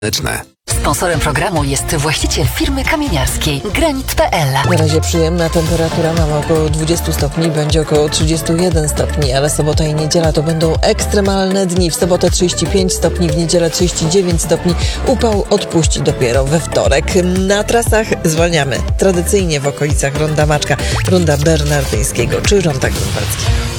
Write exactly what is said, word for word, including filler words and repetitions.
Sponsorem programu jest właściciel firmy kamieniarskiej Granit kropka p l. Na razie przyjemna temperatura, mamy około dwadzieścia stopni, będzie około trzydzieści jeden stopni, ale sobota i niedziela to będą ekstremalne dni. W sobotę trzydzieści pięć stopni, w niedzielę trzydzieści dziewięć stopni. Upał odpuści dopiero we wtorek. Na trasach zwalniamy. Tradycyjnie w okolicach Ronda Maczka, Ronda Bernardyńskiego czy Ronda Grunwaldzkiego.